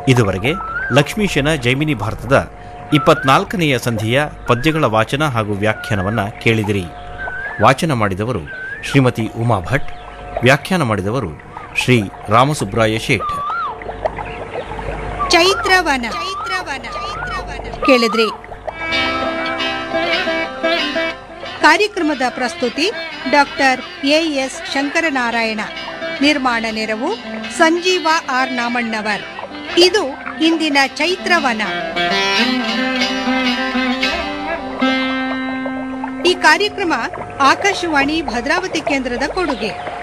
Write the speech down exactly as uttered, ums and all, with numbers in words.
ಇದುವರೆಗೆ ಲಕ್ಷ್ಮೀಶನ ಜೈಮಿನಿ ಭಾರತದ ಇಪ್ಪತ್ನಾಲ್ಕನೆಯ ಸಂಧಿಯ ಪದ್ಯಗಳ ವಾಚನ ಹಾಗೂ ವ್ಯಾಖ್ಯಾನವನ್ನು ಕೇಳಿದಿರಿ. ವಾಚನ ಮಾಡಿದವರು ಶ್ರೀಮತಿ ಉಮಾ ಭಟ್, ವ್ಯಾಖ್ಯಾನ ಮಾಡಿದವರು ಶ್ರೀ ರಾಮಸುಬ್ರಾಯ ಶೇಠ್. ಚೈತ್ರವನ ಕೇಳಿದ್ರಿ. ಕಾರ್ಯಕ್ರಮದ ಪ್ರಸ್ತುತಿ ಡಾಕ್ಟರ್ ಎ ಎಸ್ ಶಂಕರನಾರಾಯಣ. ನಿರ್ಮಾಣ ನೆರವು ಸಂಜೀವ ಆರ್ ನಾಮಣ್ಣವರ್. ಇದು ಇಂದಿನ ಚೈತ್ರವನ. ಈ ಕಾರ್ಯಕ್ರಮ ಆಕಾಶವಾಣಿ ಭದ್ರಾವತಿ ಕೇಂದ್ರದ ಕೊಡುಗೆ.